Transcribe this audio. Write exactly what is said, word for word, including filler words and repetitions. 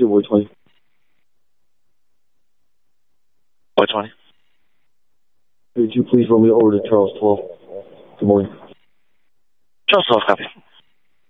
Yeah, Y twenty. Y twenty. Could you please roll me over to Charles twelve? Good morning. Charles twelve, copy.